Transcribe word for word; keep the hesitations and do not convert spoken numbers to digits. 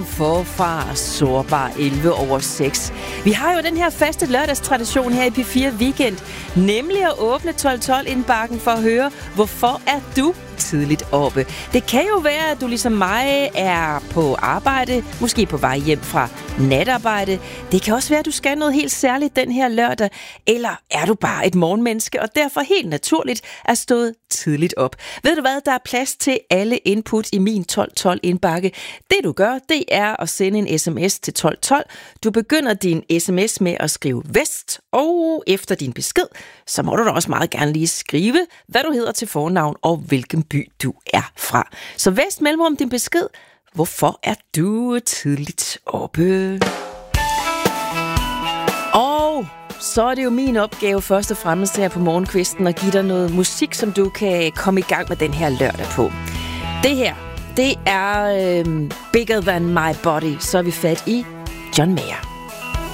om forfar sårbar elleve over seks. Vi har jo den her faste lørdagstradition her i P fire Weekend, nemlig at åbne tolv tolv indbakken for at høre, hvorfor er du tidligt oppe. Det kan jo være, at du ligesom mig er på arbejde, måske på vej hjem fra natarbejde. Det kan også være, at du skal noget helt særligt den her lørdag, eller er du bare et morgenmenneske, og derfor helt naturligt er stået tidligt op. Ved du hvad, der er plads til alle input i min tolv tolv indbakke. Det du gør, det er at sende en sms til tolv tolv. Du begynder din sms med at skrive Vest, og efter din besked, så må du da også meget gerne lige skrive, hvad du hedder til fornavn og hvilken by du er fra. Så Vest mellemrum din besked. Hvorfor er du tidligt oppe? Og så er det jo min opgave først og fremmest her på morgenkvisten at give dig noget musik, som du kan komme i gang med den her lørdag på. Det her, det er øh, Bigger Than My Body. Så er vi fat i John Mayer.